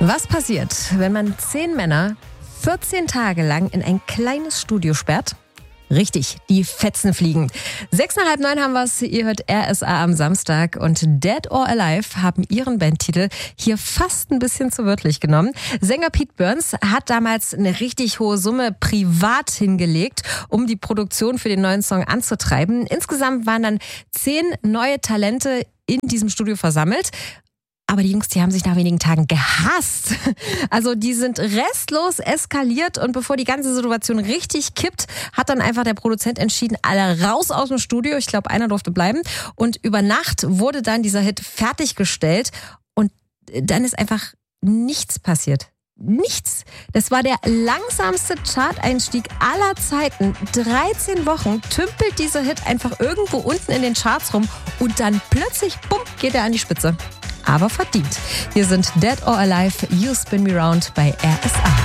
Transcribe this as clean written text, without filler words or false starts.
Was passiert, wenn man 10 Männer 14 Tage lang in ein kleines Studio sperrt? Richtig, die Fetzen fliegen. 8:30 haben wir es. Ihr hört RSA am Samstag und Dead or Alive haben ihren Bandtitel hier fast ein bisschen zu wörtlich genommen. Sänger Pete Burns hat damals eine richtig hohe Summe privat hingelegt, um die Produktion für den neuen Song anzutreiben. Insgesamt waren dann 10 neue Talente in diesem Studio versammelt. Aber die Jungs, die haben sich nach wenigen Tagen gehasst. Also die sind restlos eskaliert und bevor die ganze Situation richtig kippt, hat dann einfach der Produzent entschieden, alle raus aus dem Studio. Ich glaube, einer durfte bleiben. Und über Nacht wurde dann dieser Hit fertiggestellt und dann ist einfach nichts passiert. Nichts. Das war der langsamste Chart-Einstieg aller Zeiten. 13 Wochen tümpelt dieser Hit einfach irgendwo unten in den Charts rum und dann plötzlich, bumm, geht er an die Spitze. Aber verdient. Hier sind Dead or Alive, You Spin Me Round bei RSA.